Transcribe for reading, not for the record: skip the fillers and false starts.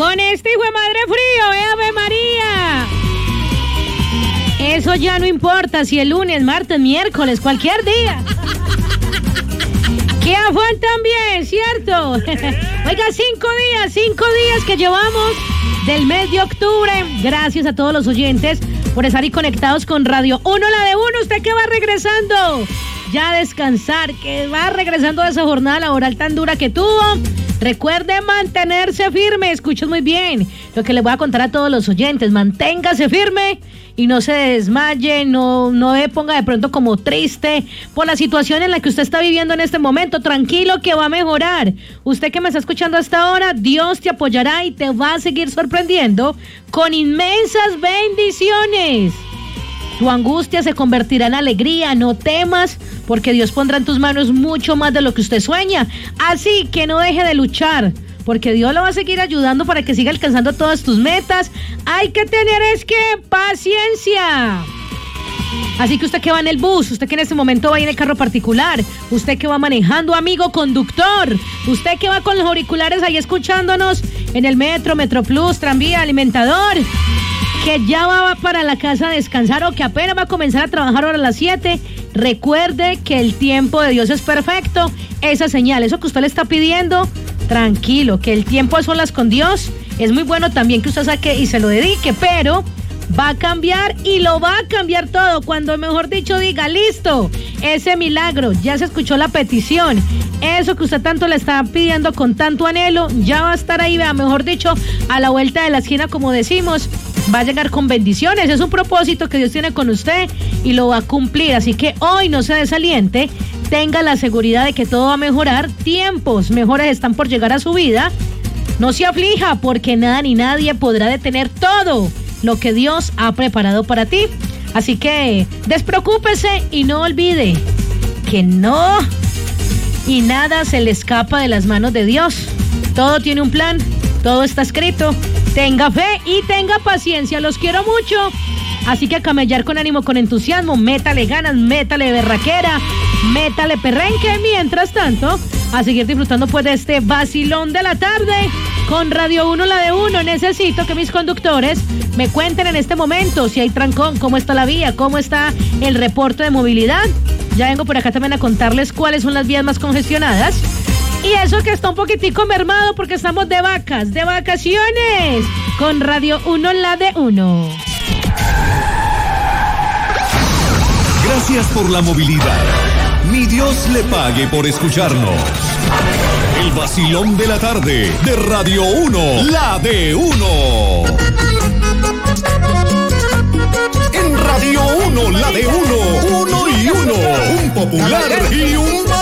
Con este hijo de madre frío, Ave María. Eso ya no importa si el lunes, martes, miércoles, cualquier día. Que afán también, ¿cierto? Oiga, 5 días que llevamos del mes de octubre. Gracias a todos los oyentes por estar ahí conectados con Radio 1, la de 1. Usted que va regresando ya a descansar, que va regresando de esa jornada laboral tan dura que tuvo. Recuerde mantenerse firme, escuchen muy bien lo que les voy a contar a todos los oyentes. Manténgase firme y no se desmaye, no se ponga de pronto como triste por la situación en la que usted está viviendo en este momento. Tranquilo que va a mejorar. Usted que me está escuchando hasta ahora, Dios te apoyará y te va a seguir sorprendiendo con inmensas bendiciones. Tu angustia se convertirá en alegría, no temas, porque Dios pondrá en tus manos mucho más de lo que usted sueña. Así que no deje de luchar, porque Dios lo va a seguir ayudando para que siga alcanzando todas tus metas. Hay que tener paciencia. Así que usted que va en el bus, usted que en este momento va en el carro particular, usted que va manejando, amigo conductor, usted que va con los auriculares ahí escuchándonos en el metro, Metroplus, tranvía, alimentador, que ya va para la casa a descansar o que apenas va a comenzar a trabajar ahora a las 7, recuerde que el tiempo de Dios es perfecto. Esa señal, eso que usted le está pidiendo, tranquilo, que el tiempo a solas con Dios es muy bueno también que usted saque y se lo dedique, pero va a cambiar y lo va a cambiar todo cuando, mejor dicho, diga, listo, ese milagro, ya se escuchó la petición, eso que usted tanto le está pidiendo con tanto anhelo, ya va a estar ahí, vea, mejor dicho, a la vuelta de la esquina, como decimos. Va a llegar con bendiciones, es un propósito que Dios tiene con usted y lo va a cumplir, así que hoy no se desaliente, tenga la seguridad de que todo va a mejorar, tiempos mejores están por llegar a su vida, no se aflija porque nada ni nadie podrá detener todo lo que Dios ha preparado para ti, así que despreocúpese y no olvide que no y nada se le escapa de las manos de Dios, todo tiene un plan, todo está escrito. Tenga fe y tenga paciencia, los quiero mucho. Así que a camellar con ánimo, con entusiasmo, métale ganas, métale berraquera, métale perrenque. Mientras tanto, a seguir disfrutando pues de este vacilón de la tarde con Radio 1, la de 1. Necesito que mis conductores me cuenten en este momento si hay trancón, cómo está la vía, cómo está el reporte de movilidad. Ya vengo por acá también a contarles cuáles son las vías más congestionadas. Y eso que está un poquitico mermado porque estamos de vacaciones, con Radio 1, la de 1. Gracias por la movilidad. Mi Dios le pague por escucharnos. El vacilón de la tarde de Radio 1, la de 1. En Radio 1, la de 1, 1 y 1, un popular y un